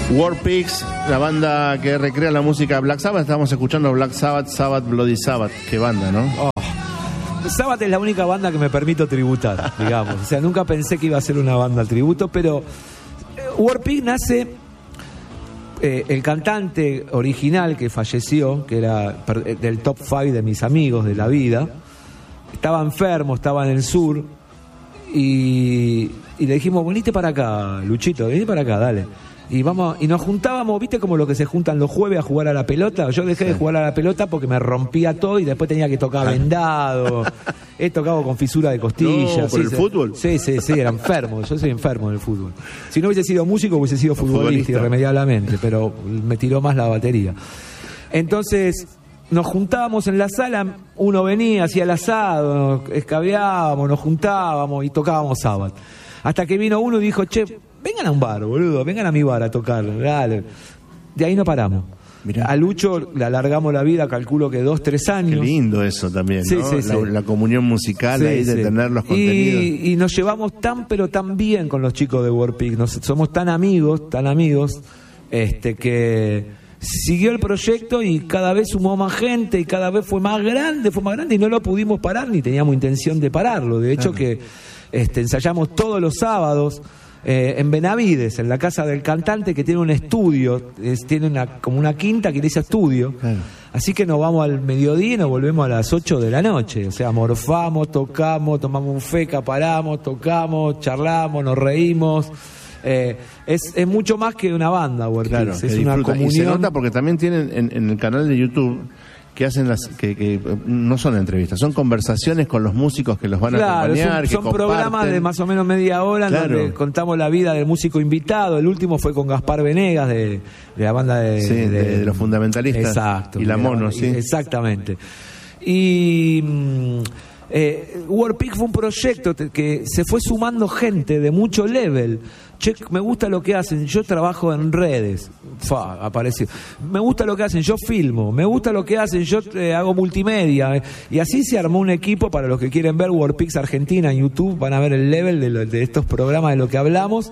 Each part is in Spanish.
War Pigs, la banda que recrea la música Black Sabbath. Estábamos escuchando Black Sabbath, Sabbath, Bloody Sabbath. Qué banda, ¿no? Oh. Sabbath es la única banda que me permito tributar, digamos. O sea, nunca pensé que iba a ser una banda tributo, pero War Pigs nace... el cantante original que falleció, que era del top 5 de mis amigos de la vida, estaba enfermo, estaba en el sur, y le dijimos, venite para acá, Luchito, venite para acá, dale. Y nos juntábamos, viste como lo que se juntan los jueves a jugar a la pelota. Yo dejé de jugar a la pelota porque me rompía todo y después tenía que tocar vendado. He tocado con fisura de costillas. No, ¿por el fútbol? Sí, era enfermo. Yo soy enfermo del fútbol. Si no hubiese sido músico, hubiese sido futbolista irremediablemente, pero me tiró más la batería. Entonces nos juntábamos en la sala, uno venía, hacía el asado, escabeábamos, nos juntábamos y tocábamos Sabbath. Hasta que vino uno y dijo, che, vengan a un bar, boludo, vengan a mi bar a tocar, dale. De ahí no paramos. Mirá. A Lucho le alargamos la vida, calculo que 2-3 años. Qué lindo eso también, ¿no? Sí, la comunión musical ahí de tener los contenidos. Y nos llevamos tan, pero tan bien con los chicos de War Pigs. Somos tan amigos, que siguió el proyecto y cada vez sumó más gente y cada vez fue más grande y no lo pudimos parar ni teníamos intención de pararlo. De hecho que ensayamos todos los sábados en Benavides, en la casa del cantante, que tiene un estudio, tiene como una quinta que dice estudio. Claro. Así que nos vamos al mediodía y nos volvemos a las 8 de la noche. O sea, morfamos, tocamos, tomamos un feca, paramos, tocamos, charlamos, nos reímos. Es mucho más que una banda, War Pigs. Claro, es una comunión. Y se nota porque también tienen en el canal de YouTube que hacen que no son entrevistas, son conversaciones con los músicos que los van a acompañar. Son programas de más o menos media hora, claro, donde contamos la vida del músico invitado. El último fue con Gaspar Venegas de la banda de los fundamentalistas. Exacto. Y la Mono, sí. Exactamente. Y War Pigs fue un proyecto que se fue sumando gente de mucho level. Che, me gusta lo que hacen, yo trabajo en redes, apareció. Me gusta lo que hacen, yo filmo. Me gusta lo que hacen, yo hago multimedia. Y así se armó un equipo. Para los que quieren ver War Pigs Argentina en YouTube, van a ver el level de estos programas, de lo que hablamos.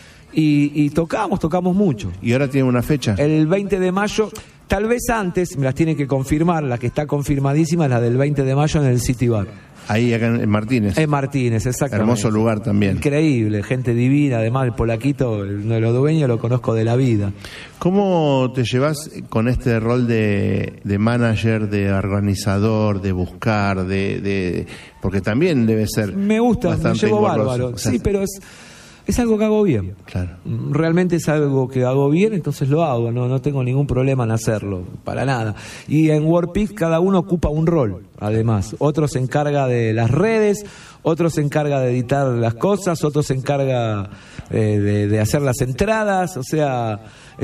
Y tocamos mucho. ¿Y ahora tiene una fecha? El 20 de mayo, tal vez antes, me las tiene que confirmar. La que está confirmadísima es la del 20 de mayo en el City Bar. Ahí, acá en Martínez. En Martínez, exactamente. Hermoso lugar también. Increíble, gente divina. Además, el polaquito, uno de los dueños, lo conozco de la vida. ¿Cómo te llevas con este rol de manager, de organizador, de buscar, porque también debe ser... Me gusta, me llevo bárbaro. O sea, sí, pero es algo que hago bien. Claro. Realmente es algo que hago bien, entonces lo hago. No tengo ningún problema en hacerlo, para nada. Y en War Pigs cada uno ocupa un rol, además. Otro se encarga de las redes, otro se encarga de editar las cosas, otro se encarga de hacer las entradas. O sea,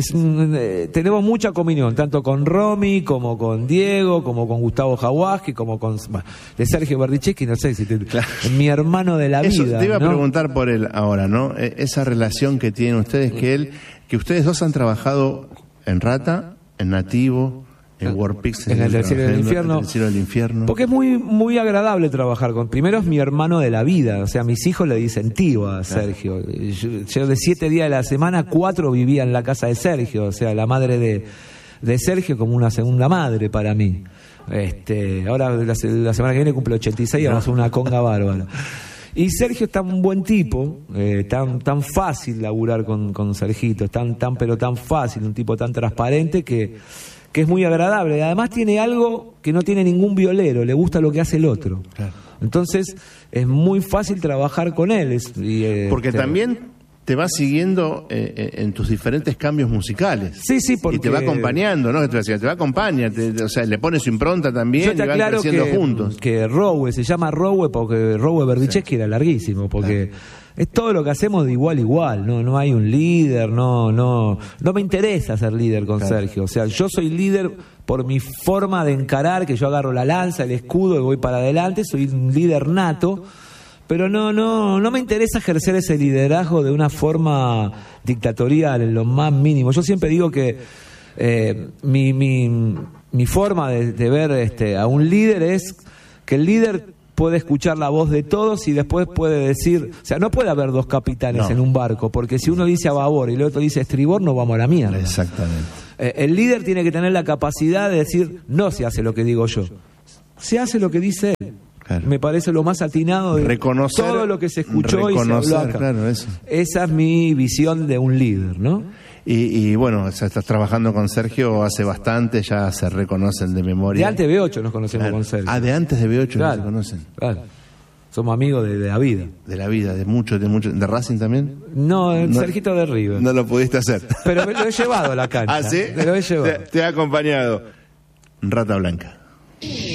tenemos mucha comunión, tanto con Romy, como con Diego, como con Gustavo Jawaski, como con de Sergio Berdichevsky, no sé si claro, mi hermano de la vida. Te iba a preguntar por él ahora, ¿no? Esa relación que tienen ustedes, que ustedes dos han trabajado en Rata, en Nativo, en War Pigs, en el Cielo del Infierno. Porque es muy, muy agradable trabajar con. Primero es mi hermano de la vida, o sea, mis hijos le dicen tío a Sergio. Yo de 7 días de la semana, 4 vivía en la casa de Sergio, o sea, la madre de Sergio como una segunda madre para mí. Ahora la semana que viene cumple 86 y vamos a hacer una conga bárbara. Y Sergio es tan buen tipo, tan fácil laburar con Sergito, pero tan fácil, un tipo tan transparente que es muy agradable. Y además tiene algo que no tiene ningún violero, le gusta lo que hace el otro. Claro. Entonces es muy fácil trabajar con él. Porque también te va siguiendo en tus diferentes cambios musicales. Sí, porque... Y te va acompañando, ¿no? Te va acompaña, o sea, le pone su impronta también y van creciendo juntos. Que Rowe, se llama Rowe porque Rowe Berdichevsky era larguísimo, porque... Claro. Es todo lo que hacemos de igual a igual, no hay un líder, no me interesa ser líder con claro. Sergio, o sea, yo soy líder por mi forma de encarar, que yo agarro la lanza, el escudo y voy para adelante, soy un líder nato, pero no me interesa ejercer ese liderazgo de una forma dictatorial, en lo más mínimo. Yo siempre digo que mi forma de ver a un líder es que el líder puede escuchar la voz de todos y después puede decir, o sea, no puede haber dos capitanes en un barco, porque si uno dice a babor y el otro dice a estribor, nos vamos a la mierda. Exactamente. El líder tiene que tener la capacidad de decir, no se hace lo que digo yo, se hace lo que dice él. Claro. Me parece lo más atinado de reconocer, todo lo que se escuchó y se habló acá. Claro, eso. Esa es mi visión de un líder, ¿no? Y bueno, o sea, estás trabajando con Sergio hace bastante, ya se reconocen de memoria. De antes de B8 nos conocemos con Sergio. De antes de B8 no se conocen. Claro. Somos amigos de la vida. De la vida, de mucho. ¿De Racing también? No, Sergito de River. No lo pudiste hacer. Pero me lo he llevado a la cancha. ¿Ah, sí? Me lo he llevado. Te ha acompañado. Rata Blanca.